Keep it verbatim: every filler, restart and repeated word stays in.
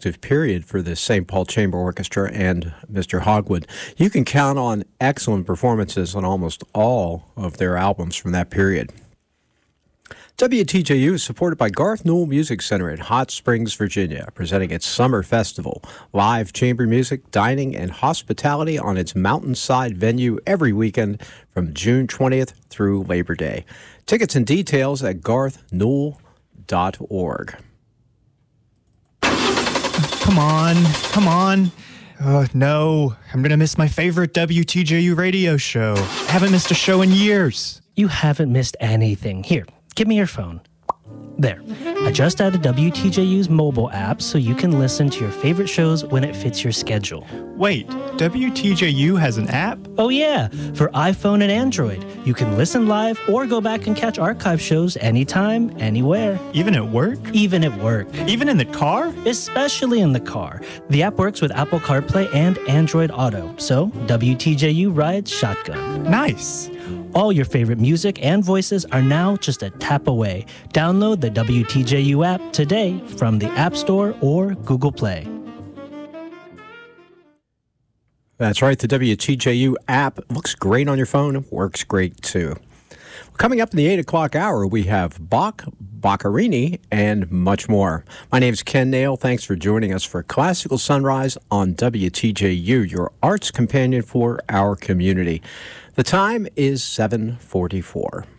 productive period for the Saint Paul Chamber Orchestra and Mister Hogwood. You can count on excellent performances on almost all of their albums from that period. W T J U is supported by Garth Newell Music Center in Hot Springs, Virginia, presenting its Summer Festival. Live chamber music, dining, and hospitality on its mountainside venue every weekend from June twentieth through Labor Day. Tickets and details at garth newell dot org. Come on, come on. Uh, no, I'm going to miss my favorite W T J U radio show. I haven't missed a show in years. You haven't missed anything. Here, give me your phone. There. I just added W T J U's mobile app so you can listen to your favorite shows when it fits your schedule. Wait, W T J U has an app? Oh yeah, for iPhone and Android. You can listen live or go back and catch archive shows anytime, anywhere. Even at work? Even at work. Even in the car? Especially in the car. The app works with Apple CarPlay and Android Auto, so W T J U rides shotgun. Nice. All your favorite music and voices are now just a tap away. Download the W T J U app today from the App Store or Google Play. That's right, the W T J U app looks great on your phone, works great too. Coming up in the eight o'clock hour, we have Bach, Boccherini, and much more. My name is Ken Nail. Thanks for joining us for Classical Sunrise on W T J U, your arts companion for our community. The time is seven forty-four.